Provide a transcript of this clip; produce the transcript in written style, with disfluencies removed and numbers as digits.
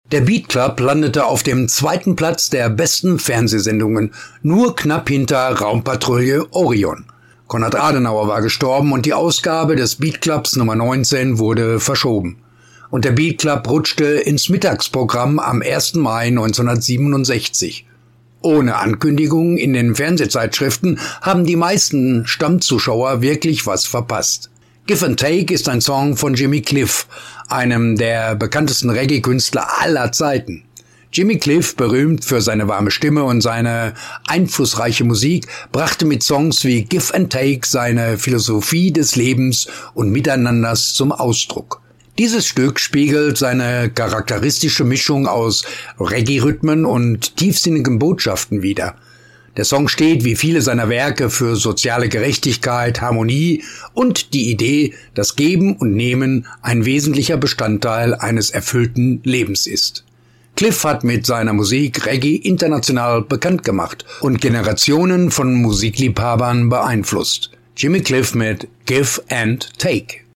Der Beat Club landete auf dem 2. Platz der besten Fernsehsendungen, nur knapp hinter Raumpatrouille Orion. Konrad Adenauer war gestorben und die Ausgabe des Beat Clubs Nummer 19 wurde verschoben. Und der Beat Club rutschte ins Mittagsprogramm am 1. Mai 1967. Ohne Ankündigung in den Fernsehzeitschriften haben die meisten Stammzuschauer wirklich was verpasst. Give and Take ist ein Song von Jimmy Cliff, einem der bekanntesten Reggae-Künstler aller Zeiten. Jimmy Cliff, berühmt für seine warme Stimme und seine einflussreiche Musik, brachte mit Songs wie Give and Take seine Philosophie des Lebens und Miteinanders zum Ausdruck. Dieses Stück spiegelt seine charakteristische Mischung aus Reggae-Rhythmen und tiefsinnigen Botschaften wider. Der Song steht, wie viele seiner Werke, für soziale Gerechtigkeit, Harmonie und die Idee, dass Geben und Nehmen ein wesentlicher Bestandteil eines erfüllten Lebens ist. Cliff hat mit seiner Musik Reggae international bekannt gemacht und Generationen von Musikliebhabern beeinflusst. Jimmy Cliff mit Give and Take.